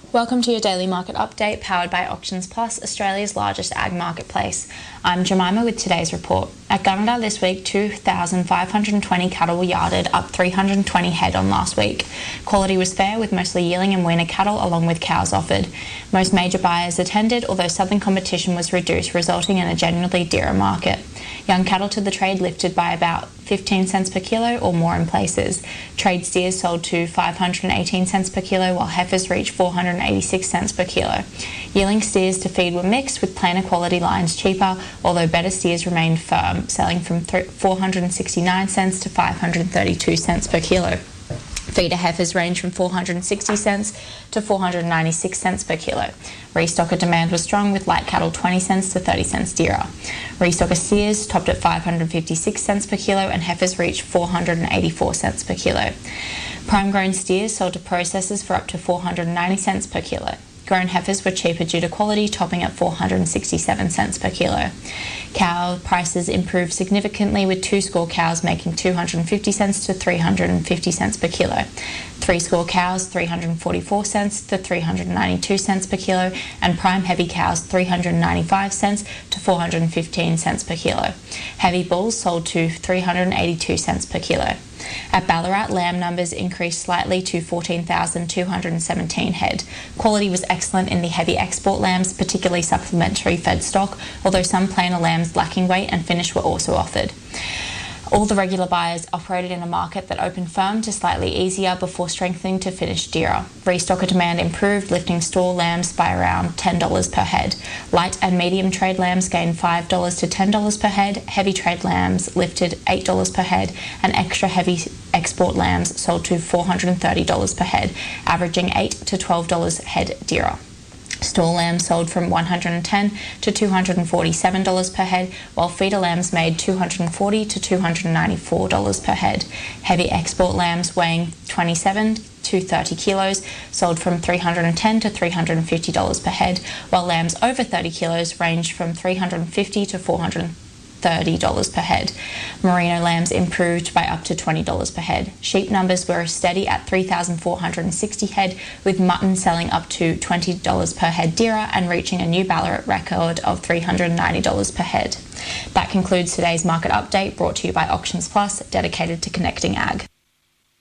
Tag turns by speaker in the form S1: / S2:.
S1: Welcome to your daily market update powered by Auctions Plus, Australia's largest ag marketplace. I'm Jemima with today's report. At Gunnedah this week, 2,520 cattle were yarded, up 320 head on last week. Quality was fair, with mostly yearling and weaner cattle along with cows offered. Most major buyers attended, although southern competition was reduced, resulting in a generally dearer market. Young cattle to the trade lifted by about 15 cents per kilo or more in places. Trade steers sold to 518 cents per kilo, while heifers reached 486 cents per kilo. Yearling steers to feed were mixed, with plainer quality lines cheaper, although better steers remained firm, selling from 469 cents to 532 cents per kilo. Feeder heifers range from 460 cents to 496 cents per kilo. Restocker demand was strong, with light cattle 20 cents to 30 cents dearer. Restocker steers topped at 556 cents per kilo and heifers reached 484 cents per kilo. Prime grown steers sold to processors for up to 490 cents per kilo. Grown heifers were cheaper due to quality, topping at 467 cents per kilo. Cow prices improved significantly, with 2 score cows making 250 cents to 350 cents per kilo. 3 score cows 344 cents to 392 cents per kilo, and prime heavy cows 395 cents to 415 cents per kilo. Heavy bulls sold to 382 cents per kilo. At Ballarat, lamb numbers increased slightly to 14,217 head. Quality was excellent in the heavy export lambs, particularly supplementary fed stock, although some plainer lambs lacking weight and finish were also offered. All the regular buyers operated in a market that opened firm to slightly easier before strengthening to finish dearer. Restocker demand improved, lifting store lambs by around $10 per head. Light and medium trade lambs gained $5 to $10 per head. Heavy trade lambs lifted $8 per head, and extra heavy export lambs sold to $430 per head, averaging $8 to $12 head dearer. Store lambs sold from $110 to $247 per head, while feeder lambs made $240 to $294 per head. Heavy export lambs weighing 27 to 30 kilos sold from $310 to $350 per head, while lambs over 30 kilos ranged from $350 to $430 per head. Merino lambs improved by up to $20 per head. Sheep numbers were steady at 3,460 head, with mutton selling up to $20 per head dearer and reaching a new Ballarat record of $390 per head. That concludes today's market update, brought to you by Auctions Plus, dedicated to connecting ag.